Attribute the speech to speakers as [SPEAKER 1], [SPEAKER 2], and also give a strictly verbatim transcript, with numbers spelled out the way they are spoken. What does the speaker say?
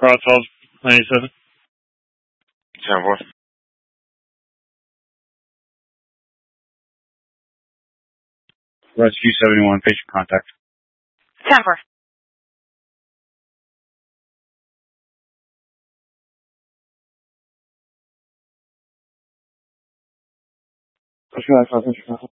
[SPEAKER 1] Carl twelve ninety-seven.
[SPEAKER 2] ten four.
[SPEAKER 1] Rescue seventy-one, patient contact.
[SPEAKER 3] ten four.
[SPEAKER 1] Rescue nine five, patient contact.